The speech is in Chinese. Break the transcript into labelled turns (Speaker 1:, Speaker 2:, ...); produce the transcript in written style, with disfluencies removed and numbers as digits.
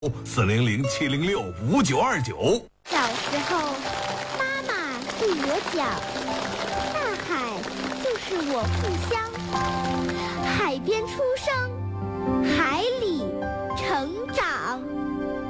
Speaker 1: 400-706-5929。
Speaker 2: 小时候，妈妈对我讲，大海就是我故乡。